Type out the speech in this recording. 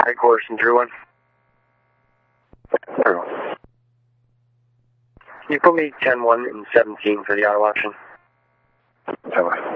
headquarters and drew one. Zero. Can you put me 10-1 and 17 for the auto auction? Over.